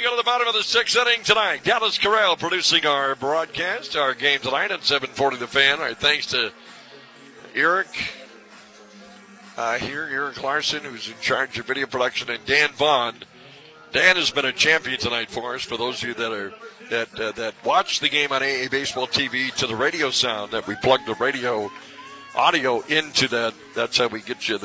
We go to the bottom of the sixth inning tonight. Dallas Corral producing our broadcast, our game tonight at 740 The Fan. Our thanks to Eric Eric Larson, who's in charge of video production, and Dan Vaughn. Dan has been a champion tonight for us. For those of you that watch the game on AA Baseball TV to the radio sound, that we plug the radio audio into that. That's how we get you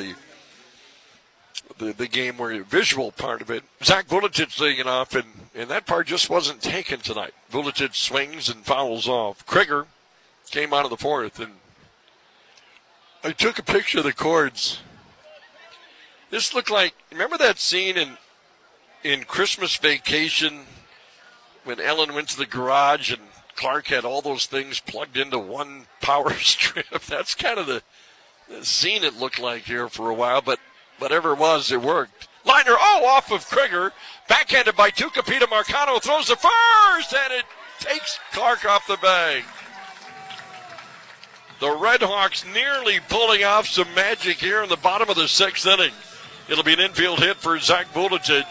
the game where the visual part of it. Zach Vuletic leading it off, and that part just wasn't taken tonight. Vuletic swings and fouls off. Krieger came out of the fourth, and I took a picture of the cords. This looked like, remember that scene in Christmas Vacation when Ellen went to the garage and Clark had all those things plugged into one power strip? That's kind of the scene it looked like here for a while, but whatever it was, it worked. Liner, off of Krieger. Backhanded by Tucupita. Marcano throws the first, and it takes Clark off the bag. The Red Hawks nearly pulling off some magic here in the bottom of the sixth inning. It'll be an infield hit for Zach Vuletic.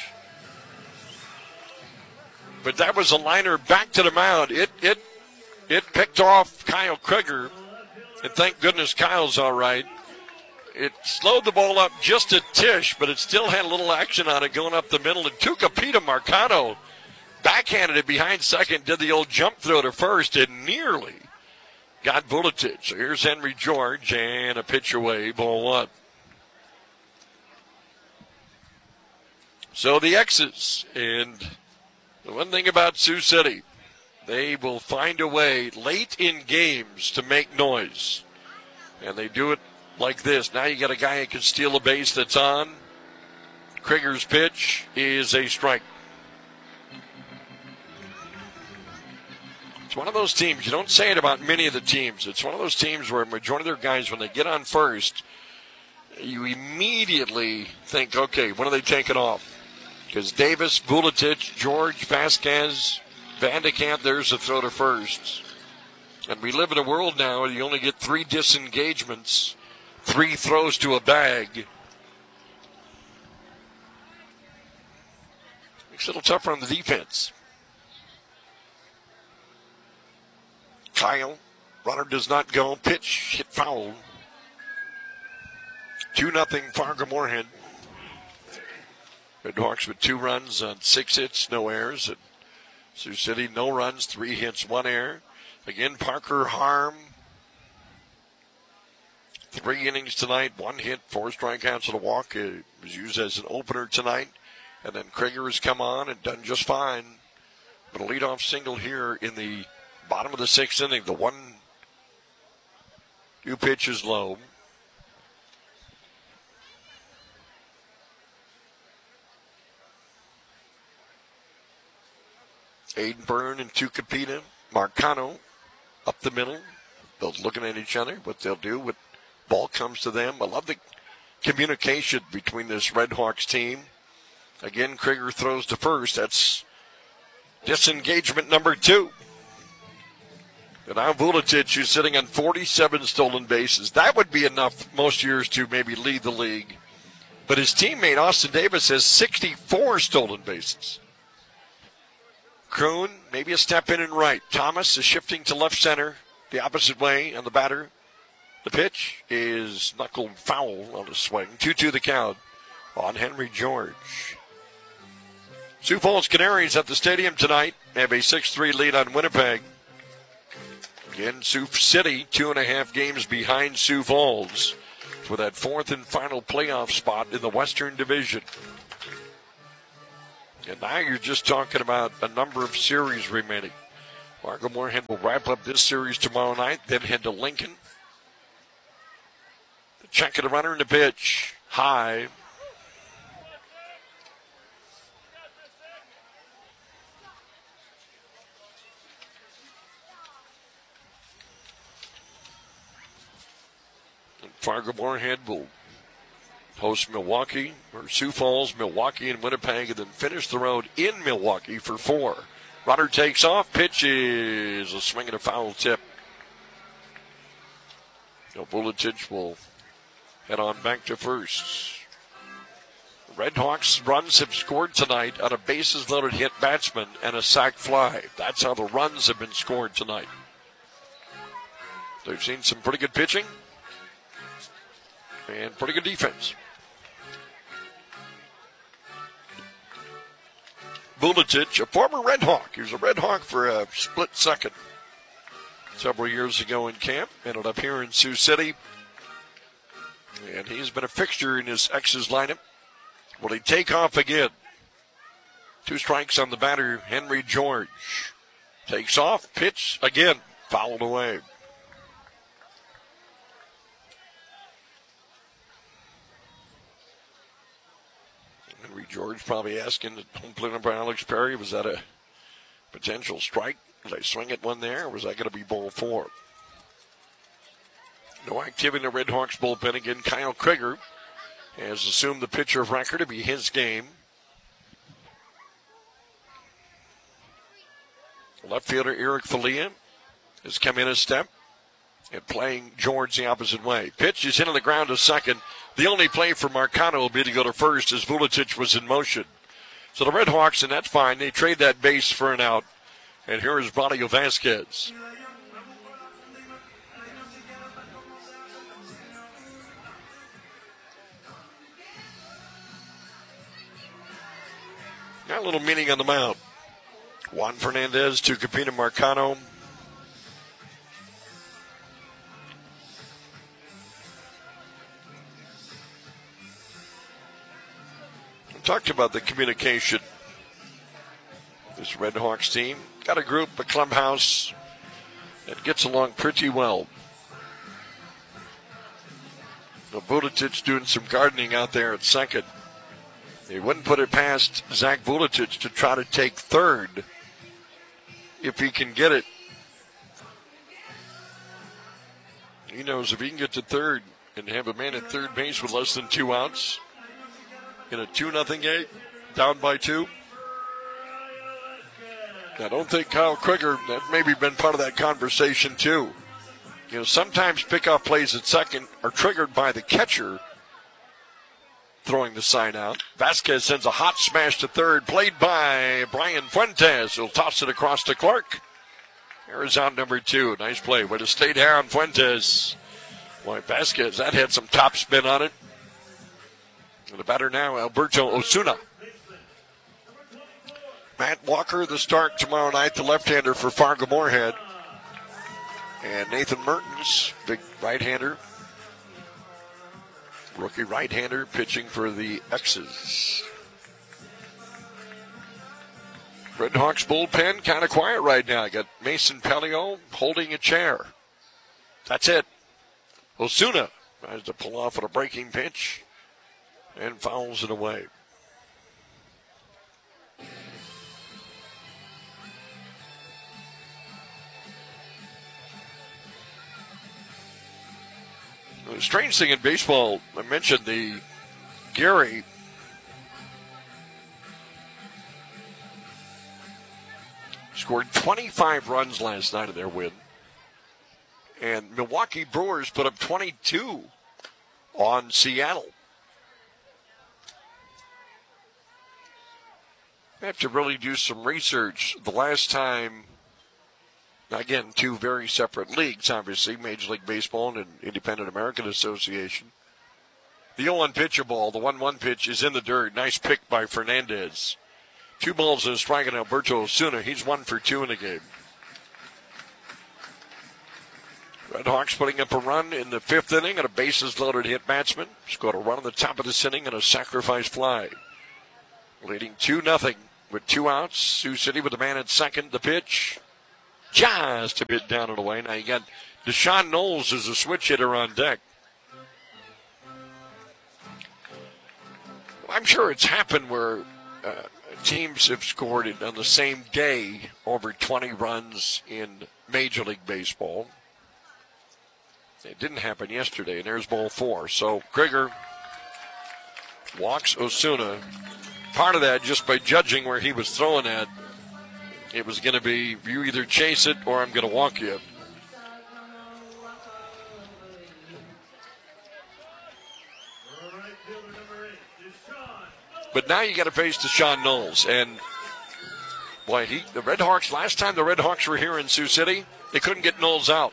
But that was a liner back to the mound. It picked off Kyle Krieger, and thank goodness Kyle's all right. It slowed the ball up just a tish, but it still had a little action on it going up the middle. And Tucupita Marcano backhanded it behind second, did the old jump throw to first, and nearly got Vuletic. So here's Henry George, and a pitch away, ball one. So the X's, and the one thing about Sioux City, they will find a way late in games to make noise. And they do it like this. Now you got a guy who can steal a base that's on. Krieger's pitch is a strike. It's one of those teams, you don't say it about many of the teams. It's one of those teams where a majority of their guys, when they get on first, you immediately think, okay, when are they taking off? Because Davis, Vuletic, George, Vasquez, Van de Kamp, there's a throw to first. And we live in a world now where you only get 3 disengagements, 3 throws to a bag. Makes it a little tougher on the defense. Kyle, runner does not go. Pitch hit foul. 2-0 Fargo-Moorhead. Red Hawks with 2 runs on 6 hits, no errors. And Sioux City, no runs, 3 hits, 1 error. Again, Parker Harm. 3 innings tonight, 1 hit, 4 strikeouts and a walk. It was used as an opener tonight. And then Krieger has come on and done just fine. But a leadoff single here in the bottom of the 6th inning. The 1-2 pitch is low. Aiden Byrne and Tucupita. Marcano up the middle. Both looking at each other. What they'll do with ball comes to them. I love the communication between this Red Hawks team. Again, Krieger throws to first. That's disengagement number 2. And now Vuletic, who's sitting on 47 stolen bases. That would be enough most years to maybe lead the league. But his teammate, Austin Davis, has 64 stolen bases. Kroon, maybe a step in and right. Thomas is shifting to left center, the opposite way on the batter. The pitch is knuckled foul on the swing. 2-2 the count on Henry George. Sioux Falls Canaries at the stadium tonight have a 6-3 lead on Winnipeg. Again, Sioux City, 2.5 games behind Sioux Falls for that 4th and final playoff spot in the Western Division. And now you're just talking about a number of series remaining. Fargo-Moorhead will wrap up this series tomorrow night, then head to Lincoln. The check of the runner in the pitch. High. And Fargo-Moorhead will host Milwaukee, or Sioux Falls, Milwaukee, and Winnipeg, and then finish the road in Milwaukee for 4. Runner takes off. Pitch is a swing and a foul tip. So Vuletic will head on back to first. Redhawks runs have scored tonight on a bases-loaded hit batsman and a sac fly. That's how the runs have been scored tonight. They've seen some pretty good pitching and pretty good defense. Vuletic, a former Red Hawk. He was a Red Hawk for a split second several years ago in camp. Ended up here in Sioux City. And he's been a fixture in his X's lineup. Will he take off again? 2 strikes on the batter, Henry George. Takes off, pitch again, fouled away. Henry George probably asking the home plate number Alex Perry, was that a potential strike? Did I swing at one there, or was that going to be ball 4? No activity in the Red Hawks bullpen again. Kyle Krieger has assumed the pitcher of record to be his game. Left fielder Eric Falia has come in a step and playing George the opposite way. Pitch is into the ground to second. The only play for Marcano will be to go to first as Vuletic was in motion. So the Red Hawks, and that's fine, they trade that base for an out. And here is Braulio Vasquez. Got a little meaning on the mound. Juan Fernandez to Capino Marcano. We talked about the communication. This Red Hawks team got a group, a clubhouse that gets along pretty well. Vuletic doing some gardening out there at second. He wouldn't put it past Zach Vuletic to try to take third if he can get it. He knows if he can get to third and have a man at third base with less than 2 outs in a 2-0 game, down by 2. I don't think Kyle Krieger, that maybe been part of that conversation too. You know, sometimes pickoff plays at second are triggered by the catcher throwing the sign out. Vasquez sends a hot smash to third, played by Brian Fuentes. He'll toss it across to Clark. There is out number 2. Nice play. Way to stay down, Fuentes. Boy, Vasquez, that had some top spin on it. And the batter now, Alberto Osuna. Matt Walker, the start tomorrow night, the left-hander for Fargo Moorhead. And Nathan Mertens, big right-hander. Rookie right-hander pitching for the X's. Red Hawks bullpen kind of quiet right now. Got Mason Pelio holding a chair. That's it. Osuna tries to pull off on a breaking pitch and fouls it away. The strange thing in baseball, I mentioned the Gary scored 25 runs last night in their win. And Milwaukee Brewers put up 22 on Seattle. I have to really do some research. The last time, again, 2 very separate leagues, obviously, Major League Baseball and Independent American Association. The 0-1 pitcher ball, the 1-1 pitch is in the dirt. Nice pick by Fernandez. 2 balls and a strike on Alberto Osuna. He's 1 for 2 in the game. Red Hawks putting up a run in the 5th inning and a bases-loaded hit batsman. Scored a run on the top of this inning and a sacrifice fly. Leading 2-0 with 2 outs. Sioux City with the man at second. The pitch just a bit down and away. Now you got Deshaun Knowles as a switch hitter on deck. I'm sure it's happened where teams have scored it on the same day over 20 runs in Major League Baseball. It didn't happen yesterday, and there's ball 4. So Krieger walks Osuna. Part of that just by judging where he was throwing at. It was going to be, you either chase it or I'm going to walk you. But now you got to face Deshaun Knowles. And, boy, the Red Hawks, last time the Red Hawks were here in Sioux City, they couldn't get Knowles out.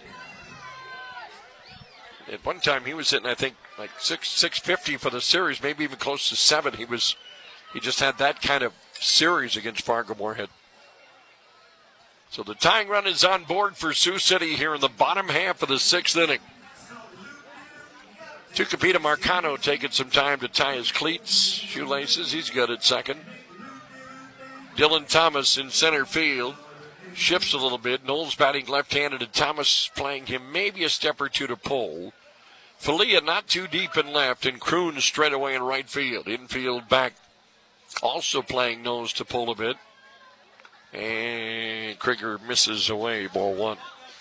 At one time, he was hitting, I think, like 650 for the series, maybe even close to 7. He just had that kind of series against Fargo-Moorhead. So the tying run is on board for Sioux City here in the bottom half of the 6th inning. Tucupita Marcano taking some time to tie his cleats, shoelaces. He's good at second. Dylan Thomas in center field. Shifts a little bit. Knowles batting left-handed and Thomas playing him maybe a step or two to pull. Falia not too deep in left and Kroon straight away in right field. Infield back also playing nose to pull a bit. And Krieger misses away, ball 1.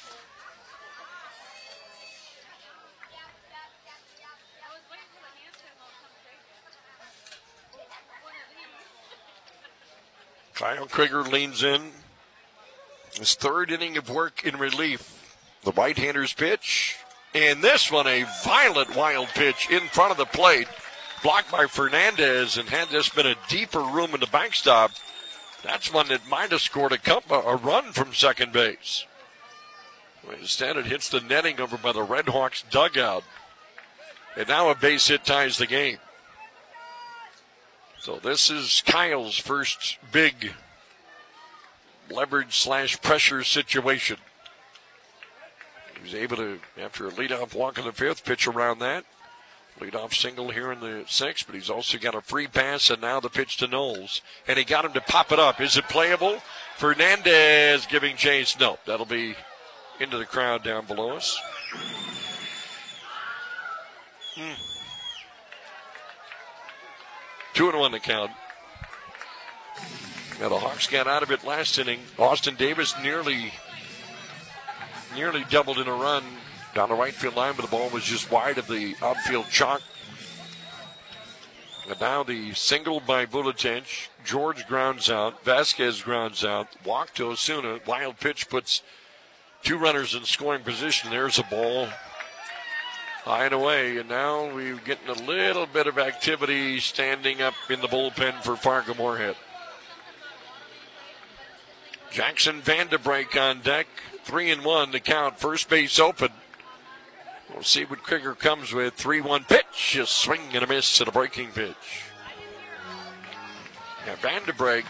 Kyle Krieger leans in. His 3rd inning of work in relief. The right-hander's pitch. And this one, a violent wild pitch in front of the plate. Blocked by Fernandez, and had this been a deeper room in the backstop, that's one that might have scored a run from second base. Instead, it hits the netting over by the Red Hawks dugout. And now a base hit ties the game. So this is Kyle's first big leverage/pressure situation. He was able to, after a leadoff walk in the 5th, pitch around that. Leadoff single here in the 6th, but he's also got a free pass, and now the pitch to Knowles. And he got him to pop it up. Is it playable? Fernandez giving chase. No, that'll be into the crowd down below us. 2-1 the count. Now the Hawks got out of it last inning. Austin Davis nearly doubled in a run down the right field line, but the ball was just wide of the outfield chalk. And now the single by Vuletich. George grounds out. Vasquez grounds out. Walk to Osuna. Wild pitch puts 2 runners in scoring position. There's a ball high and away. And now we're getting a little bit of activity standing up in the bullpen for Fargo-Moorhead. Jackson Vandebreak on deck. 3-1 to count. First base open. We'll see what Krieger comes with. 3-1 pitch. A swing and a miss and a breaking pitch. Now Vandebreak,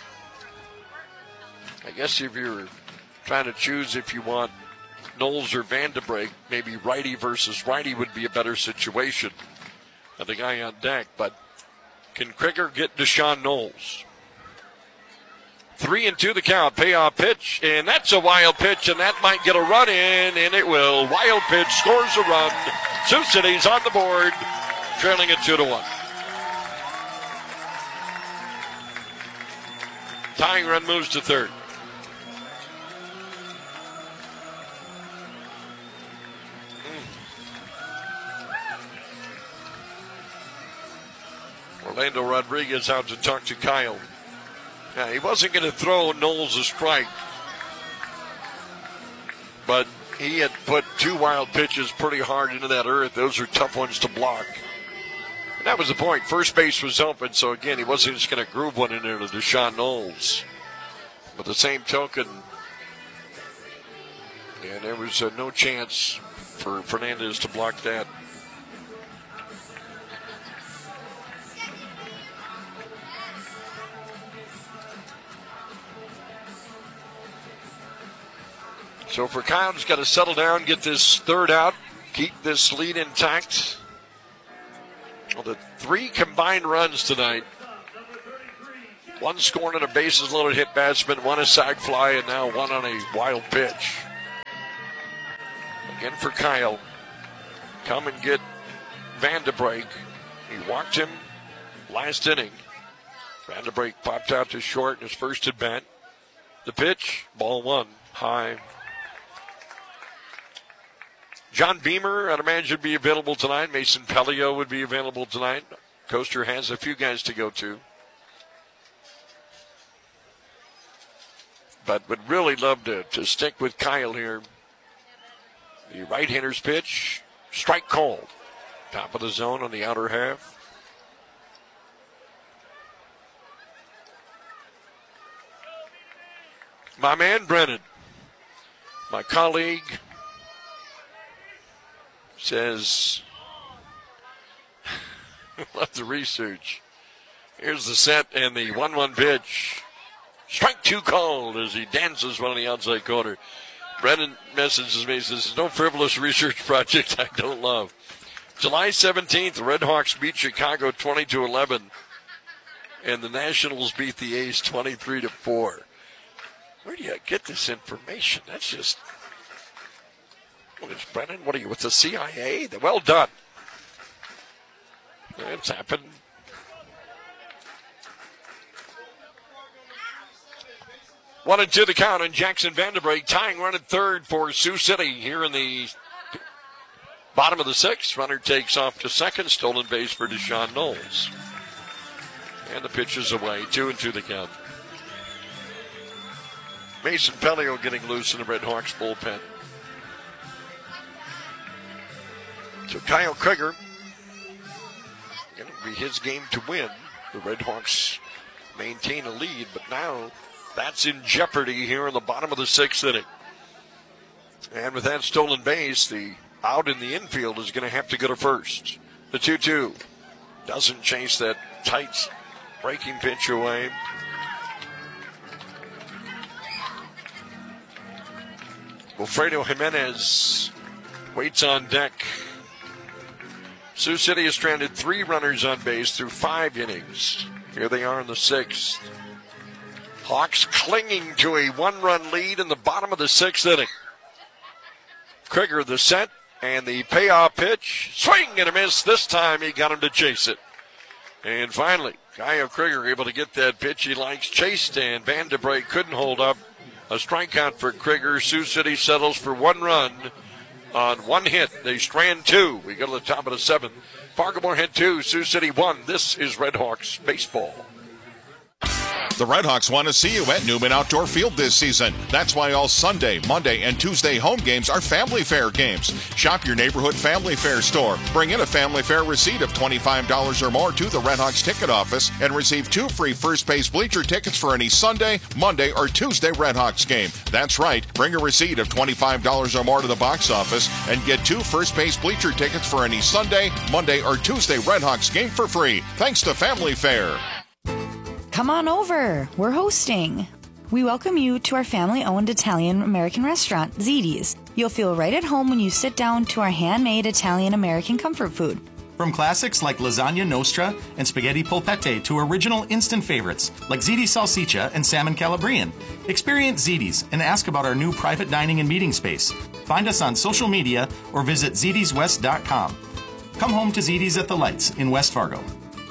I guess if you're trying to choose if you want Knowles or Vandebreak, maybe righty versus righty would be a better situation of the guy on deck. But can Krieger get Deshaun Knowles? 3-2 the count. Payoff pitch, and that's a wild pitch, and that might get a run in, and it will. Wild pitch scores a run. Sioux City's on the board, trailing it 2-1. Tying run moves to third. Orlando Rodriguez out to talk to Kyle. Now, he wasn't going to throw Knowles a strike, but he had put 2 wild pitches pretty hard into that earth. Those are tough ones to block. And that was the point. First base was open, so again, he wasn't just going to groove one in there to Deshaun Knowles. But the same token, and there was no chance for Fernandez to block that. So for Kyle, he's got to settle down, get this third out, keep this lead intact. Well, the 3 combined runs tonight. 1 scored on a bases loaded hit batsman, 1 a sac fly, and now 1 on a wild pitch. Again for Kyle. Come and get Vandebreak. He walked him last inning. Vandebreak popped out to short in his first at bat. The pitch, ball 1, high. John Beamer, I'd imagine, would be available tonight. Mason Pelio would be available tonight. Coaster has a few guys to go to. But would really love to stick with Kyle here. The right-hander's pitch, strike called. Top of the zone on the outer half. My man Brennan, my colleague, says, love the research. Here's the set and the 1-1 pitch. Strike 2 called as he dances one on the outside corner. Brennan messages me, says, no frivolous research project I don't love. July 17th, the Red Hawks beat Chicago 20-11, and the Nationals beat the A's 23-4. Where do you get this information? That's just... What is Brennan? What are you, with the CIA? Well done. It's happened. One and two the count, and Jackson Vanderbrake tying run at third for Sioux City here in the bottom of the sixth. Runner takes off to second, stolen base for Deshaun Knowles. And the pitch is away, 2-2 the count. Mason Pelio getting loose in the Red Hawks bullpen. So Kyle Krieger, going to be his game to win. The Red Hawks maintain a lead, but now that's in jeopardy here in the bottom of the sixth inning. And with that stolen base, the out in the infield is going to have to go to first. The 2-2 doesn't chase that tight breaking pitch away. Wilfredo Jimenez waits on deck. Sioux City has stranded 3 runners on base through 5 innings. Here they are in the sixth. Hawks clinging to a 1-run lead in the bottom of the sixth inning. Krieger the set and the payoff pitch. Swing and a miss. This time he got him to chase it. And finally, Kyle Krieger able to get that pitch he likes chased, and Vanderbrake couldn't hold up. A strikeout for Krieger. Sioux City settles for 1 run on 1 hit. They strand 2. We go to the top of the 7th. Fargo-Moorhead 2, Sioux City 1. This is Red Hawks baseball. The Red Hawks want to see you at Newman Outdoor Field this season. That's why all Sunday, Monday, and Tuesday home games are Family Fair games. Shop your neighborhood Family Fair store. Bring in a Family Fair receipt of $25 or more to the Red Hawks ticket office and receive 2 free first base bleacher tickets for any Sunday, Monday, or Tuesday Red Hawks game. That's right. Bring a receipt of $25 or more to the box office and get 2 first base bleacher tickets for any Sunday, Monday, or Tuesday Red Hawks game for free. Thanks to Family Fair. Come on over. We're hosting. We welcome you to our family-owned Italian-American restaurant, Ziti's. You'll feel right at home when you sit down to our handmade Italian-American comfort food. From classics like lasagna nostra and spaghetti polpette to original instant favorites like ziti salsiccia and salmon calabrian. Experience Ziti's and ask about our new private dining and meeting space. Find us on social media or visit zitiswest.com. Come home to Ziti's at the Lights in West Fargo.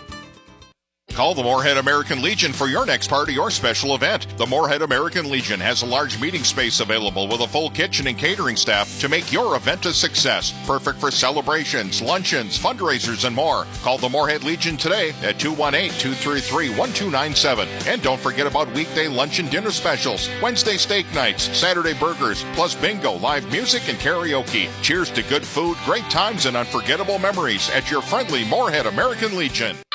Call the Moorhead American Legion for your next party or special event. The Moorhead American Legion has a large meeting space available with a full kitchen and catering staff to make your event a success. Perfect for celebrations, luncheons, fundraisers, and more. Call the Moorhead Legion today at 218-233-1297. And don't forget about weekday lunch and dinner specials, Wednesday steak nights, Saturday burgers, plus bingo, live music, and karaoke. Cheers to good food, great times, and unforgettable memories at your friendly Moorhead American Legion.